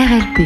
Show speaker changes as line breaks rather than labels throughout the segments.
RLP.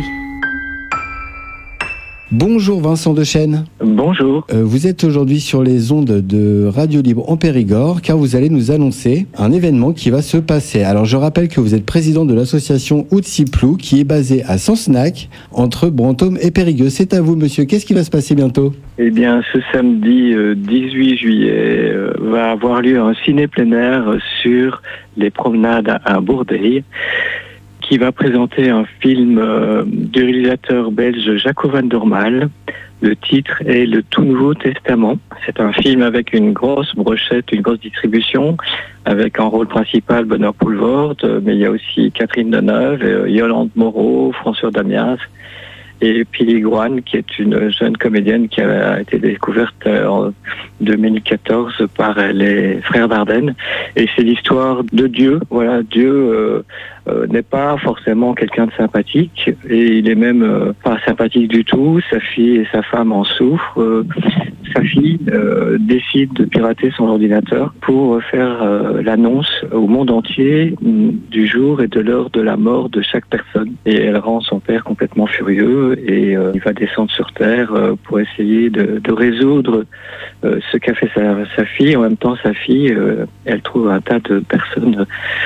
Bonjour Vincent Dechêne.
Bonjour.
Vous êtes aujourd'hui sur les ondes de Radio Libre en Périgord car vous allez nous annoncer un événement qui va se passer. Alors je rappelle que vous êtes président de l'association Outsiplou qui est basée à Sancenac entre Brantôme et Périgueux. C'est à vous monsieur, qu'est-ce qui va se passer bientôt ?
Eh bien ce samedi 18 juillet va avoir lieu un ciné plein air sur les promenades à Bourdeil, qui va présenter un film du réalisateur belge Jaco van Dormael. Le titre est Le Tout Nouveau Testament. C'est un film avec une grosse brochette, une grosse distribution, avec en rôle principal Benoît Poelvoorde, mais il y a aussi Catherine Deneuve, Yolande Moreau, François Damiens et Pili Gouan, qui est une jeune comédienne qui a été découverte en 2014 par les frères Dardenne. Et c'est l'histoire de Dieu. Voilà, Dieu n'est pas forcément quelqu'un de sympathique, et il est même pas sympathique du tout. Sa fille et sa femme en souffrent. Sa fille décide de pirater son ordinateur pour faire l'annonce au monde entier du jour et de l'heure de la mort de chaque personne. Et elle rend son père complètement furieux, et il va descendre sur Terre pour essayer de résoudre ce qu'a fait sa fille. En même temps, sa fille, elle trouve un tas de personnes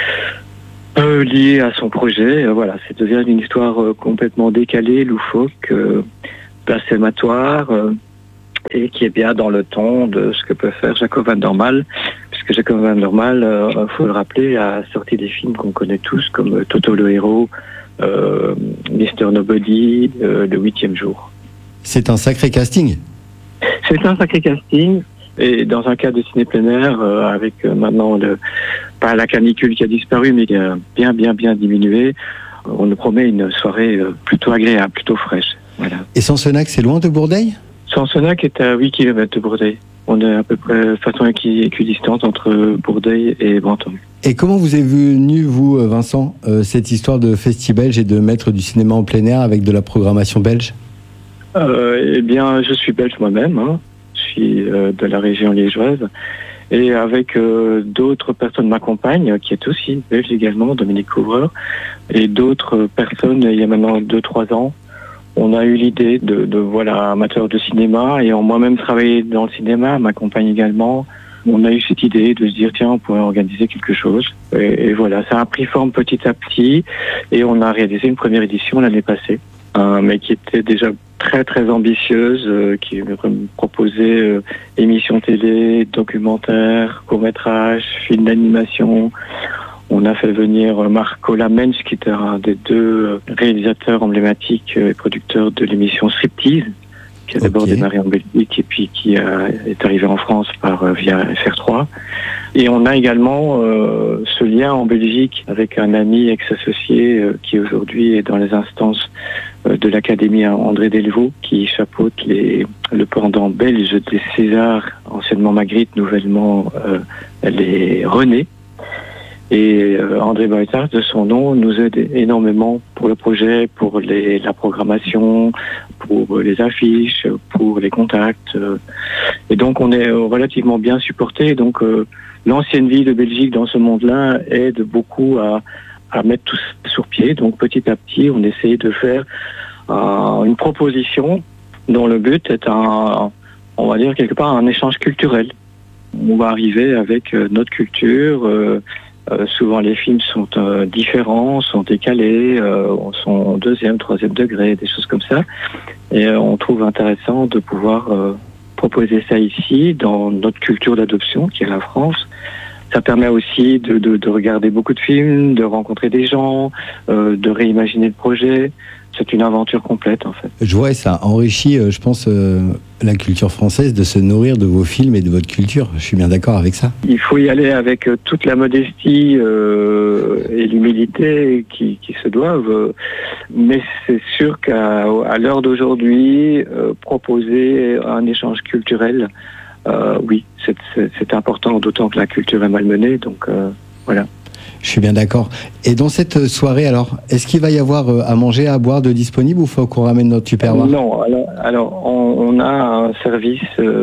liées à son projet. Voilà, ça devient une histoire complètement décalée, loufoque, blasphématoire, et qui est bien dans le ton de ce que peut faire Jaco van Dormael, puisque Jaco van Dormael, faut le rappeler, a sorti des films qu'on connaît tous, comme Toto le héros, Mr. Nobody, Le 8e jour.
C'est un sacré casting.
C'est un sacré casting, et dans un cas de ciné plein air, avec maintenant pas la canicule qui a disparu, mais qui a bien diminué, on nous promet une soirée plutôt agréable, plutôt fraîche. Voilà.
Et Sancenac, c'est loin de Bourdeil ?
Sancenac est à 8 km de Bourdeil. On est à peu près de façon équidistante entre Bourdeil et Brantôme.
Et comment vous est venu, vous, Vincent, cette histoire de festival belge et de mettre du cinéma en plein air avec de la programmation belge ?
Eh bien, je suis belge moi-même. Je suis de la région liégeoise. Et avec d'autres personnes m'accompagnent, qui est aussi belge également, Dominique Couvreur, et d'autres personnes, il y a maintenant 2-3 ans, on a eu l'idée de voilà, amateur de cinéma, et moi-même travaillé dans le cinéma, m'accompagne également. On a eu cette idée de se dire, tiens, on pourrait organiser quelque chose. Et voilà, ça a pris forme petit à petit, et on a réalisé une première édition l'année passée, mais qui était déjà très ambitieuse, qui proposait émissions télé, documentaires, courts-métrages, films d'animation. On a fait venir Marco Lamens, qui était un des 2 réalisateurs emblématiques et producteurs de l'émission Striptease, qui a d'abord démarré en Belgique et puis qui est arrivé en France via FR3. Et on a également ce lien en Belgique avec un ami ex-associé qui aujourd'hui est dans les instances de l'Académie André Delvaux, qui chapeaute le pendant belge des Césars, anciennement Magritte, nouvellement les René. Et André Boitard, de son nom, nous aide énormément pour le projet, pour la programmation, pour les affiches, pour les contacts. Et donc on est relativement bien supporté. Donc l'ancienne vie de Belgique dans ce monde-là aide beaucoup à mettre tout ça sur pied. Donc petit à petit, on essaie de faire une proposition dont le but est on va dire quelque part un échange culturel. On va arriver avec notre culture. Souvent les films sont différents, sont décalés, sont 2e, 3e degré, des choses comme ça. Et on trouve intéressant de pouvoir proposer ça ici, dans notre culture d'adoption, qui est la France. Ça permet aussi de regarder beaucoup de films, de rencontrer des gens, de réimaginer le projet. C'est une aventure complète, en fait.
Je vois, ça enrichit, je pense, la culture française de se nourrir de vos films et de votre culture. Je suis bien d'accord avec ça.
Il faut y aller avec toute la modestie et l'humilité qui se doivent. Mais c'est sûr qu'à l'heure d'aujourd'hui, proposer un échange culturel, oui, c'est important, d'autant que la culture est malmenée. Donc, voilà.
Je suis bien d'accord. Et dans cette soirée, alors, est-ce qu'il va y avoir à manger, à boire de disponible ou faut qu'on ramène notre tupperware ?
Non, alors on a un service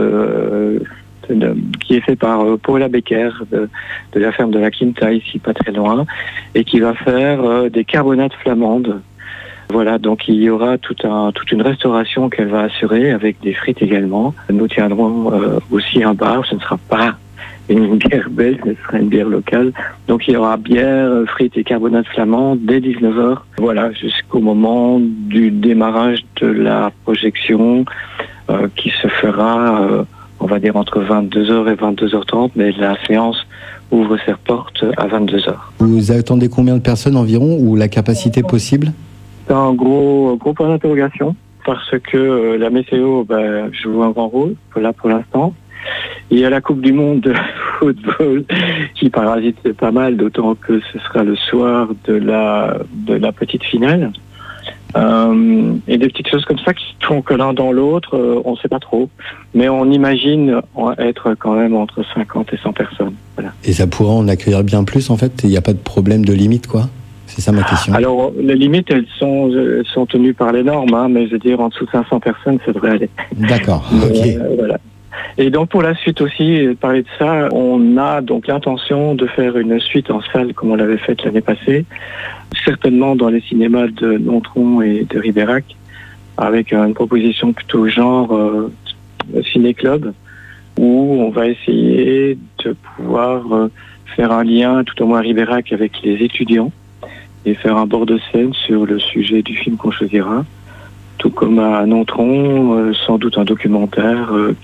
qui est fait par Paula Becker de la ferme de la Quinta, ici pas très loin, et qui va faire des carbonates flamandes Voilà, donc il y aura toute une restauration qu'elle va assurer avec des frites également. Nous tiendrons aussi un bar, ce ne sera pas une bière belge, mais ce sera une bière locale. Donc il y aura bière, frites et carbonate flamand dès 19h. Voilà, jusqu'au moment du démarrage de la projection qui se fera, on va dire, entre 22h et 22h30, mais la séance ouvre ses portes à 22h.
Vous attendez combien de personnes environ, ou la capacité possible?
C'est un gros point d'interrogation, parce que la météo joue un grand rôle, là pour l'instant. Il y a la Coupe du Monde de football qui parasite pas mal, d'autant que ce sera le soir de la petite finale. Et des petites choses comme ça qui font que l'un dans l'autre, on ne sait pas trop. Mais on imagine être quand même entre 50 et 100 personnes. Voilà.
Et ça pourrait en accueillir bien plus, en fait? Il n'y a pas de problème de limite, quoi? C'est ça ma question.
Alors, les limites, elles sont tenues par les normes, hein, mais je veux dire, en dessous de 500 personnes, ça devrait aller.
D'accord, ok.
Voilà. Et donc, pour la suite aussi, parler de ça, on a donc l'intention de faire une suite en salle, comme on l'avait faite l'année passée, certainement dans les cinémas de Nontron et de Ribérac, avec une proposition plutôt genre ciné-club, où on va essayer de pouvoir faire un lien, tout au moins à Ribérac, avec les étudiants, et faire un bord de scène sur le sujet du film qu'on choisira, tout comme à Nontron, sans doute un documentaire